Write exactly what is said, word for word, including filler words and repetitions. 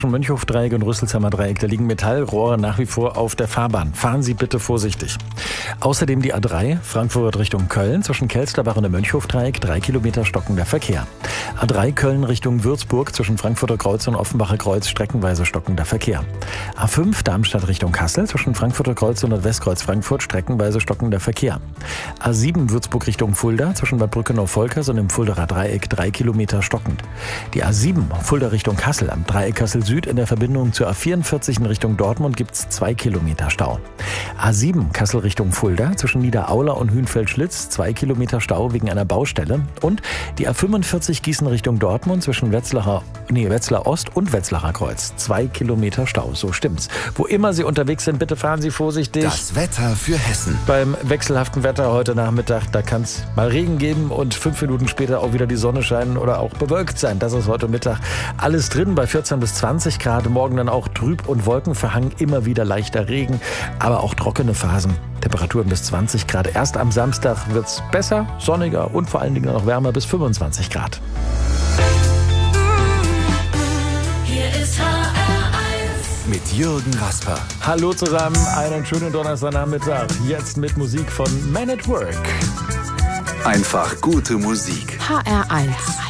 Mönchhofdreieck und Rüsselsheimer Dreieck, da liegen Metallrohre nach wie vor auf der Fahrbahn. Fahren Sie bitte vorsichtig. Außerdem die A drei, Frankfurt Richtung Köln, zwischen Kelsterbach und dem Mönchhofdreieck, drei Kilometer stockender Verkehr. A drei Köln Richtung Würzburg, zwischen Frankfurter Kreuz und Offenbacher Kreuz, streckenweise stockender Verkehr. A fünf Darmstadt Richtung Kassel, zwischen Frankfurter Kreuz und Nordwestkreuz Frankfurt, streckenweise stockender Verkehr. A sieben Würzburg Richtung Fulda, zwischen Bad Brückenau-Volkers und dem Fuldaer Dreieck, drei Kilometer stockend. Die A sieben Fulda Richtung Kassel, am Dreieck Kassel Süd in der Verbindung zur A vierundvierzig in Richtung Dortmund gibt's zwei Kilometer Stau. A sieben Kassel Richtung Fulda, zwischen Niederaula und Hünfeld-Schlitz, zwei Kilometer Stau wegen einer Baustelle. Und die A fünfundvierzig Gießen Richtung Dortmund, zwischen Wetzlarer, nee, Wetzlar Ost und Wetzlarer Kreuz, zwei Kilometer Stau. So stimmt's. Wo immer Sie unterwegs sind, bitte fahren Sie vorsichtig. Das Wetter für Hessen. Beim wechselhaften Wetter heute Nachmittag, da kann es mal Regen geben und fünf Minuten später auch wieder die Sonne scheinen oder auch bewölkt sein. Das ist heute Mittag alles drin bei vierzehn bis zwanzig Grad. Morgen dann auch trüb und wolkenverhangen, immer wieder leichter Regen, aber auch trockene Phasen. Temperaturen bis zwanzig Grad. Erst am Samstag wird es besser, sonniger und vor allen Dingen noch wärmer bis fünfundzwanzig Grad. Hier ist H R eins. Mit Jürgen Rasper. Hallo zusammen, einen schönen Donnerstagnachmittag. Jetzt mit Musik von Man at Work. Einfach gute Musik. H R eins.